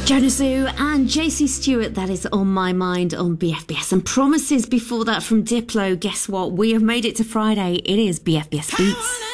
Jonas Zoo and JC Stewart, that is On My Mind on BFBS. And promises before that from Diplo. Guess what? We have made it to Friday. It is BFBS Beats.